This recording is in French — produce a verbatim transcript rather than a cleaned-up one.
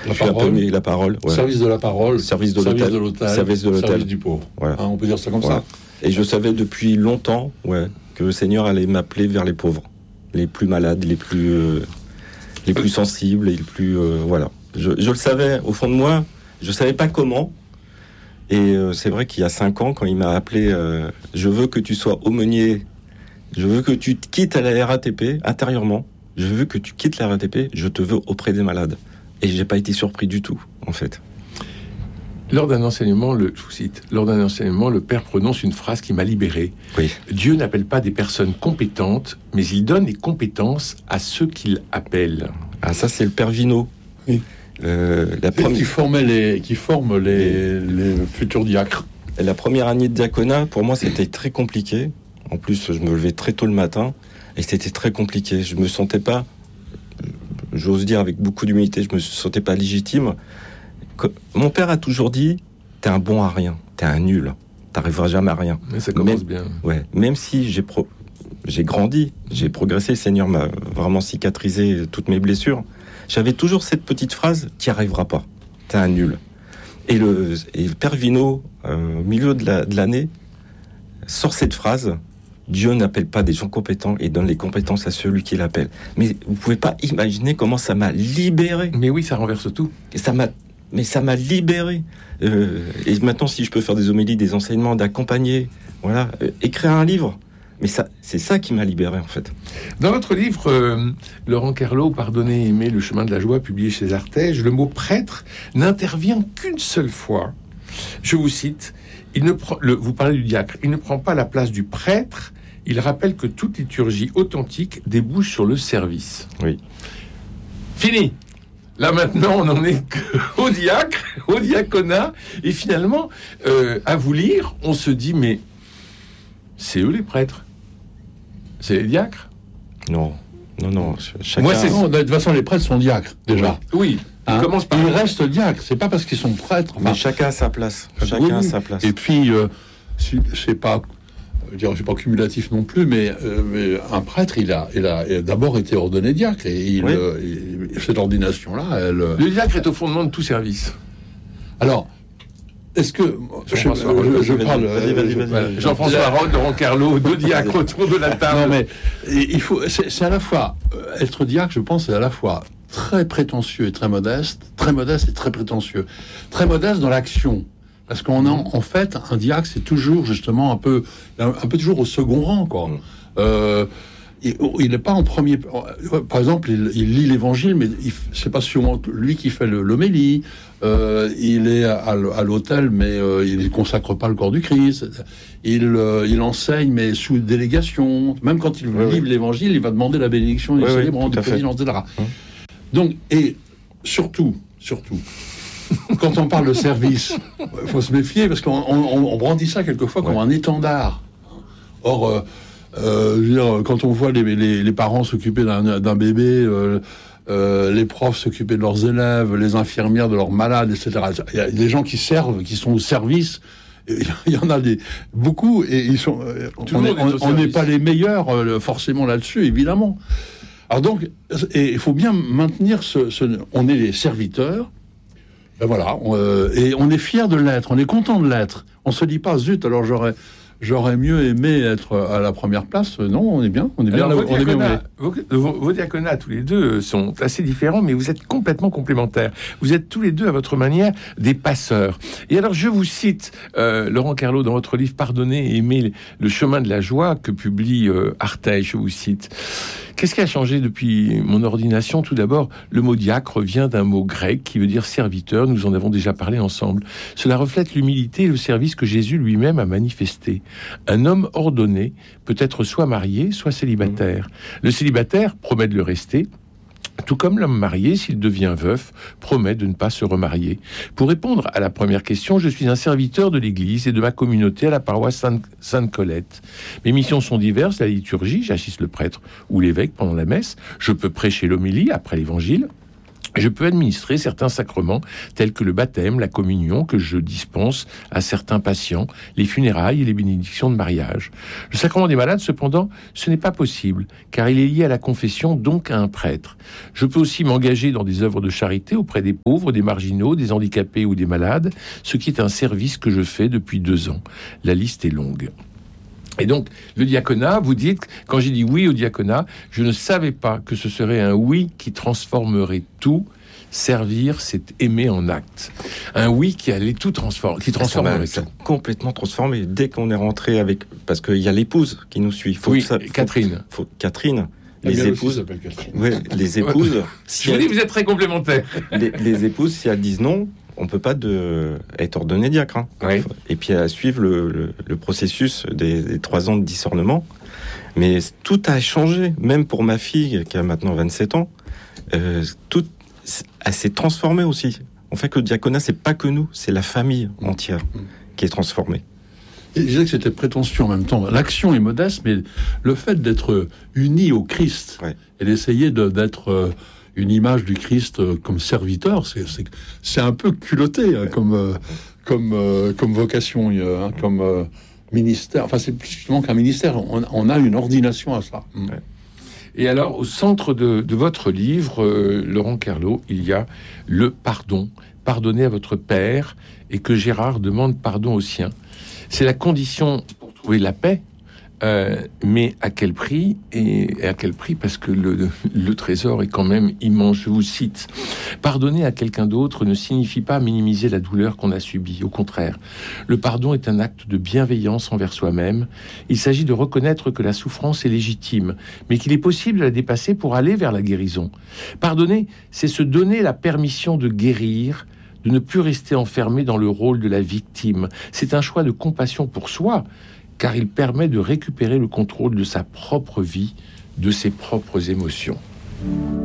La je parole, suis appelé la parole. Ouais. Service de la parole. Service de service l'hôtel. De l'hôtel service de l'hôtel. Service du pauvre. Voilà. Hein, on peut dire ça comme voilà. ça. Et je savais depuis longtemps, ouais, que le Seigneur allait m'appeler vers les pauvres, les plus malades, les plus, euh, les plus sensibles, et les plus, euh, voilà. Je, je le savais au fond de moi. Je savais pas comment. Et euh, c'est vrai qu'il y a cinq ans, quand il m'a appelé, euh, je veux que tu sois aumônier, je veux que tu quittes la R A T P intérieurement, je veux que tu quittes la R A T P, je te veux auprès des malades. Et j'ai pas été surpris du tout, en fait. Lors d'un enseignement, le, je vous cite, lors d'un enseignement, le Père prononce une phrase qui m'a libéré. Oui. Dieu n'appelle pas des personnes compétentes, mais il donne les compétences à ceux qu'il appelle. Ah, ça, c'est le Père Vino. Oui. Euh, la première... qui formait les, qui forme les, les futurs diacres. La première année de diaconat, pour moi, c'était très compliqué. En plus, je me levais très tôt le matin et c'était très compliqué. Je me sentais pas, j'ose dire avec beaucoup d'humilité, je me sentais pas légitime. Mon père a toujours dit, t'es un bon à rien, t'es un nul, t'arriveras jamais à rien. Mais ça commence même, bien. Ouais, même si j'ai pro, j'ai grandi, j'ai progressé, le Seigneur m'a vraiment cicatrisé toutes mes blessures. J'avais toujours cette petite phrase, t'y arriveras pas, t'es un nul. Et le, et le Père Vino, euh, au milieu de, la, de l'année, sort cette phrase, Dieu n'appelle pas des gens compétents et donne les compétences à celui qui l'appelle. Mais vous pouvez pas imaginer comment ça m'a libéré. Mais oui, ça renverse tout. Et ça m'a, mais ça m'a libéré. Euh, et maintenant, si je peux faire des homélies, des enseignements, d'accompagner, voilà, euh, écrire un livre. Mais ça, c'est ça qui m'a libéré, en fait. Dans votre livre, euh, Laurent Kerlo, Pardonner et aimer, le chemin de la joie, publié chez Artege, le mot prêtre n'intervient qu'une seule fois. Je vous cite, il ne prend, le, vous parlez du diacre, il ne prend pas la place du prêtre, il rappelle que toute liturgie authentique débouche sur le service. Oui. Fini. Là maintenant, on n'en est qu'au diacre, au diaconat, et finalement, euh, à vous lire, on se dit, mais c'est eux les prêtres. C'est les diacres. Non, non, non. Chacun... Moi, c'est non, de toute façon, les prêtres sont diacres déjà. Oui. Hein, ils commencent par. Ils restent diacres. C'est pas parce qu'ils sont prêtres. Enfin, mais chacun a sa place. Chacun oui, a sa place. Et puis, euh, si, c'est pas, je dirais, c'est pas cumulatif non plus, mais, euh, mais un prêtre, il a, il a, il a d'abord été ordonné diacre et il, oui. euh, il, cette ordination-là, elle. Le diacre est au fondement de tout service. Alors. Est-ce que je, je, je, je parle vas-y, vas-y, vas-y, vas-y. Jean-François Rode, Laurent Kerlo, deux diacres autour de la table. Non mais il faut, c'est, c'est à la fois être diacre, je pense, c'est à la fois très prétentieux et très modeste, très modeste et très prétentieux, très modeste dans l'action, parce qu'on a en fait un diacre, c'est toujours justement un peu, un peu toujours au second rang, quoi. Mm. Euh, il n'est pas en premier. Par exemple, il, il lit l'Évangile, mais il, c'est pas souvent lui qui fait le, l'homélie. Euh, il est à, à l'autel, mais euh, il ne consacre pas le corps du Christ. Il, euh, il enseigne, mais sous délégation. Même quand il oui, livre oui. l'Évangile, il va demander la bénédiction des oui, célébrants, du président, et cetera. Hum. Donc, et surtout, surtout, quand on parle de service, il faut se méfier, parce qu'on on, on brandit ça quelquefois ouais. comme un étendard. Or, euh, euh, je veux dire, quand on voit les, les, les parents s'occuper d'un, d'un bébé, euh, euh, les profs s'occuper de leurs élèves, les infirmières de leurs malades, et cetera. Il y a des gens qui servent, qui sont au service. Il y en a des, beaucoup, et ils sont. On n'est pas les meilleurs euh, forcément là-dessus, évidemment. Alors donc, et il faut bien maintenir ce, ce. On est les serviteurs. Ben voilà, on, euh, et on est fiers de l'être, on est content de l'être. On se dit pas zut, alors j'aurais. J'aurais mieux aimé être à la première place. Non, on est bien. On est bien. Alors, là, vos, on diaconats, est bien vos, vos, vos diaconats, tous les deux, sont assez différents, mais vous êtes complètement complémentaires. Vous êtes tous les deux, à votre manière, des passeurs. Et alors, je vous cite, euh, Laurent Kerlo, dans votre livre « Pardonner et aimer le chemin de la joie » que publie euh, Artege, je vous cite. Qu'est-ce qui a changé depuis mon ordination ? Tout d'abord, le mot diacre vient d'un mot grec qui veut dire serviteur. Nous en avons déjà parlé ensemble. Cela reflète l'humilité et le service que Jésus lui-même a manifesté. Un homme ordonné peut être soit marié, soit célibataire. Le célibataire promet de le rester, tout comme l'homme marié, s'il devient veuf, promet de ne pas se remarier. Pour répondre à la première question, je suis un serviteur de l'Église et de ma communauté à la paroisse Sainte, Sainte-Colette. Mes missions sont diverses, la liturgie, j'assiste le prêtre ou l'évêque pendant la messe, je peux prêcher l'homélie après l'Évangile, Je peux administrer certains sacrements tels que le baptême, la communion que je dispense à certains patients, les funérailles et les bénédictions de mariage. Le sacrement des malades, cependant, ce n'est pas possible, car il est lié à la confession, donc à un prêtre. Je peux aussi m'engager dans des œuvres de charité auprès des pauvres, des marginaux, des handicapés ou des malades, ce qui est un service que je fais depuis deux ans. La liste est longue. Et donc, le diaconat, vous dites, quand j'ai dit oui au diaconat, je ne savais pas que ce serait un oui qui transformerait tout. Servir, c'est aimer en acte. Un oui qui allait tout transformer, qui transformerait ça tout. Complètement transformé. Dès qu'on est rentré avec... Parce qu'il y a l'épouse qui nous suit. Faut oui, ça, Catherine. Faut, faut, Catherine. La les épouses... Catherine. Ouais, les épouses... si je vous dis, vous êtes très complémentaires. Les, les épouses, si elles disent non... On ne peut pas de, être ordonné diacre. Hein. Oui. Et puis à suivre le, le, le processus des, des trois ans de discernement. Mais tout a changé. Même pour ma fille, qui a maintenant vingt-sept ans, euh, tout elle s'est transformée aussi. En fait, que le diaconat, c'est pas que nous, c'est la famille entière mmh. qui est transformée. Et je disais que c'était prétentieux en même temps. L'action est modeste, mais le fait d'être uni au Christ ouais. et d'essayer de, d'être... Euh, une image du Christ euh, comme serviteur, c'est, c'est, c'est un peu culotté hein, comme, euh, comme, euh, comme vocation, hein, comme euh, ministère. Enfin, c'est plus justement qu'un ministère. On, on a une ordination à ça. Ouais. Et alors, au centre de, de votre livre, euh, Laurent Kerlot, il y a le pardon. Pardonnez à votre père et que Gérard demande pardon au sien. C'est la condition pour trouver la paix. Euh, mais à quel prix et, et à quel prix parce que le, le trésor est quand même immense. Je vous cite: pardonner à quelqu'un d'autre ne signifie pas minimiser la douleur qu'on a subie. Au contraire, le pardon est un acte de bienveillance envers soi-même. Il s'agit de reconnaître que la souffrance est légitime, mais qu'il est possible de la dépasser pour aller vers la guérison. Pardonner, c'est se donner la permission de guérir, de ne plus rester enfermé dans le rôle de la victime. C'est un choix de compassion pour soi, car il permet de récupérer le contrôle de sa propre vie, de ses propres émotions.